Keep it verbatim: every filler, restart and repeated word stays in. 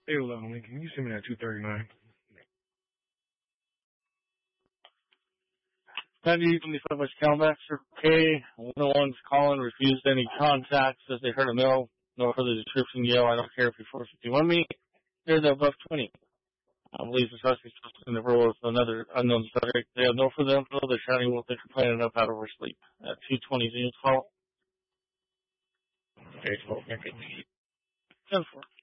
Hey, Lonely, can you send me that two thirty-nine? ninety twenty-five West Calmax, okay. one oh one's calling, refused any contact, says they heard a no. No further description, yell, I don't care if you're four fifty-one me. They're the above twenty. I believe the suspect is in the row with another unknown subject. They have no further info. They're shouting what they're complaining up out of her sleep. At two twenty, Zeno's call. Okay, twelve, thank you. ten four.